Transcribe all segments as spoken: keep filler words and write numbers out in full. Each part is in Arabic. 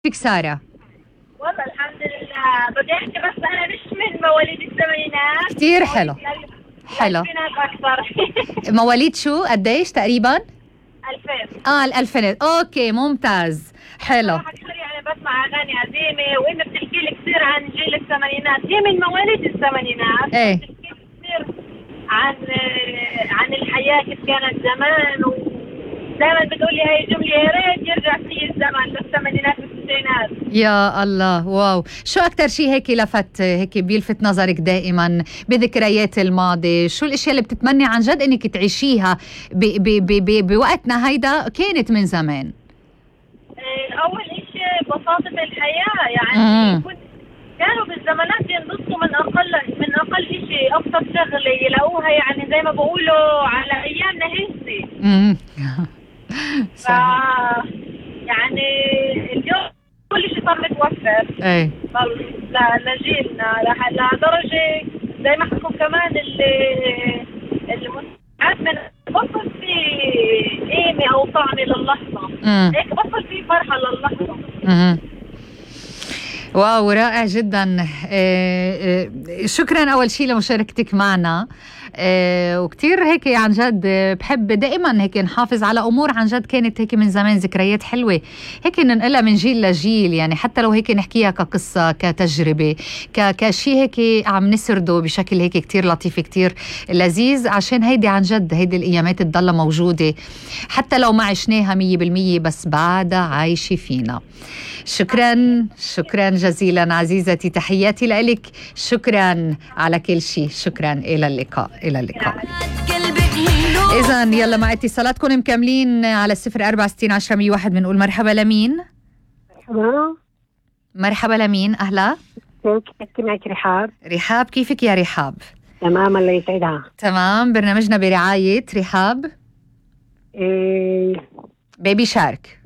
كيفك سارة؟ والله الحمد لله. بدي احكي بس انا مش من مواليد الثمانينات. كتير حلو حلو. الألفينات اكثر. مواليد شو قديش تقريبا؟ ألفين. اه الألفينات. اوكي ممتاز حلو. صراحة كثير يعني بسمع اغاني قديمة وانت بتحكي لي كثير عن جيل الثمانينات، هي من مواليد الثمانينات. ايه بتحكي كثير عن عن الحياة كيف كانت زمان، ودائما بتقولي هاي الجملة يا ريت يرجع في الزمن للثمانينات والتسعينات. يا الله واو. شو أكتر شيء هيك لفت هيك بيلفت نظرك دائما بذكريات الماضي؟ شو الاشياء اللي بتتمني عن جد انك تعيشيها ب ب ب ب بوقتنا هيدا كانت من زمان؟ اول شيء بساطة الحياة، يعني كنت كانوا بالزمانات ينبسطوا من اقل من اقل شيء، ابسط شغله يلاقوها، يعني زي ما بقولوا على ايامنا هيك. امم ف يعني اليوم كل شيء صار متوفر. ايه لجيلنا لدرجه زي ما حكوا كمان اللي المساعد من بطل في قيمه او طعمه للحظه، هيك بطل في فرحه للحظه. امم واو رائع جدا. شكرا أول شيء لمشاركتك معنا، وكتير هيك عن جد بحب دائما هيك نحافظ على أمور عن جد كانت هيك من زمان، ذكريات حلوة هيك ننقلها من جيل لجيل، يعني حتى لو هيك نحكيها كقصة كتجربة كشيء هيك عم نسرده بشكل هيك كتير لطيف كتير لذيذ، عشان هيدي عن جد هيدي الأيامات تضل موجودة حتى لو ما عشناها مية بالمية، بس بعدها عايشة فينا. شكرا شكرا جزيلا عزيزتي، تحياتي لك، شكرا على كل شيء، شكرا. إلى اللقاء إلى اللقاء. إذن يلا مع اتصالاتكم مكملين على الصفر أربعة ستين عشرة مية واحد. بنقول مرحبا لمين؟ مرحبا مرحبا لمين؟ أهلا، كيف تحكي معك؟ رحاب. رحاب، كيفك يا رحاب؟ تمام الله يسعدها. تمام، برنامجنا برعاية رحاب إيه... بيبي شارك.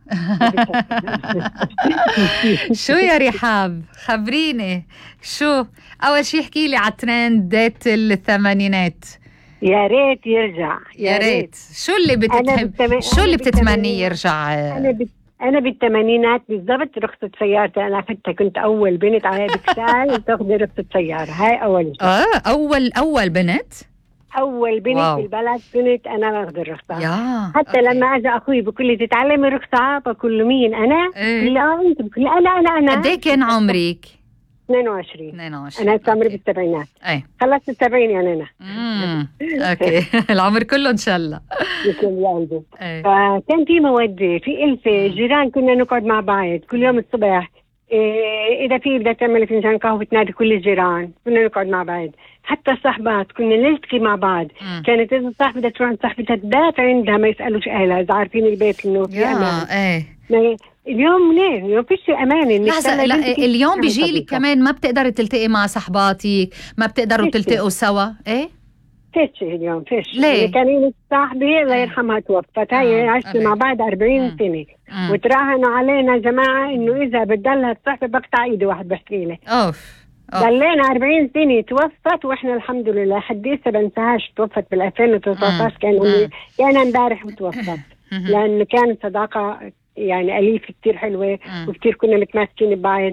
شو يا رحاب خبريني، شو أول شي احكي لي على ترندات الثمانينات؟ يا ريت يرجع، يا ريت. شو اللي بتتهم بالتم... شو اللي بتتمني يرجع؟ أنا بت... أنا بالثمانينات بالضبط رخصة سيارتي أنا أخذتها، كنت أول بنت على بكساي تاخذ رخصة سيارة، هاي أول شيء. آه أول أول بنت أول بنت واو. بالبلد كنت أنا باخذ الرخصة. يا. حتى أوكي. لما أجى أخوي بقول لي تتعلمي رخصة، بقول له مين أنا؟ إيه؟ لا أنت، بقول له أنا أنا أنا. قد إيه كان عمرك؟ اثنين وعشرين. اثنين وعشرين. أنا عمري بالسبعينات. أي. خلصت السبعين يعني أنا. امم أوكي. العمر كله إن شاء الله. يسلم يا قلبي. فكان في مودة، في ألفة، جيران كنا نقعد مع بعض كل يوم الصبح. إيه إذا في بدها تعمل فنجان قهوة بتنادي كل الجيران، كنا نقعد مع بعض. حتى الصحبات كنا نلتقي مع بعض. مم. كانت إذا صاحبة بدها تروح عند صاحبتها تبات عندها، ما يسألوش أهلها إذا عارفين البيت إنه في أمان. إيه. اليوم ليه؟ اليوم فيش أمان. لحظة، لا اليوم بيجيلك كمان ما بتقدر تلتقي مع صحباتك، ما بتقدروا تلتقوا سوا. إيه؟ فيش اليوم فيش. ليه؟ كانت صاحبي الله يرحمها توفت، هاي عشت مع بعض أربعين سنة، وتراهنوا علينا جماعة إنه إذا بدلها الصحبة بقطع إيدي، واحد بحكي لي. أوف. ضلينا أربعين سنة، توفت وإحنا الحمد لله حديثة بنساهاش، توفت بال ألفين وتسعطعش، كان كان امبارح وتوفت، لأنه كانت صداقة يعني أليفة كتير حلوة، وكتير كنا متماسكين ببعض.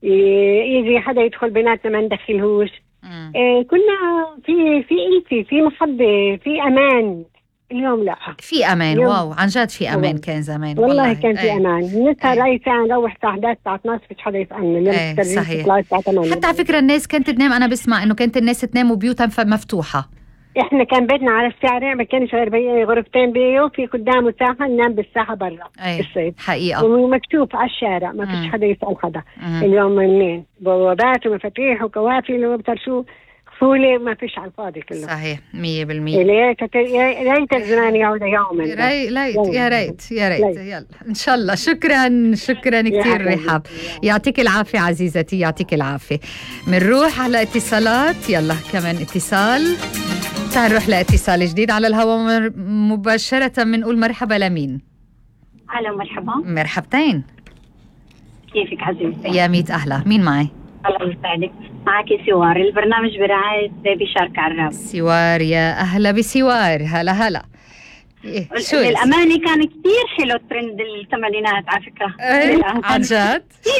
يجي حدا يدخل بيناتنا ما ندخلهوش. إيه كنا في في إلفة، في محبة، في أمان. اليوم لا في أمان. واو عن جد في أمان. كان زمان والله, والله كان في أي. أمان. نسهر أي ساعة نروح الساعة إحدى عشر الساعة اثناشر فيش حدا يسألنا. أي صحيح. حتى على فكرة الناس كانت تنام، أنا بسمع إنه كانت الناس تنام وبيوتها مفتوحة. احنا كان بيتنا على الشارع، ما كانش غير غرفتين بيو، في قدامه ساحه ننام بالساحه برا الصيف حقيقه، ومكتوب على الشارع، ما فيش حدا يسال حدا. مم. اليوم منين بوابات ومفاتيح وكوافي وبترشو خفوله، ما فيش على الفاضي كله. صحيح مية بالمية. يا ريت الزمان يعود يوما. يا ريت يا ريت يا ريت. يلا ان شاء الله. شكرا شكرا كثير رحاب، يعطيك العافيه عزيزتي، يعطيك العافيه. بنروح على اتصالات. يلا كمان اتصال، تعال نروح لاتصال جديد على الهواء مباشرة. بنقول مرحبا لمين؟ أهلا مرحبا. مرحبتين. كيفك عزيزتي؟ يا ميت أهلا، مين معي؟ الله يسعدك، معك سوار، البرنامج برعاية بيبي شارك عراب. سوار، يا أهلا بسوار. هلا هلا. للأمانة كان كتير حلو الترند الثمانينات على فكرة. ايه عن جد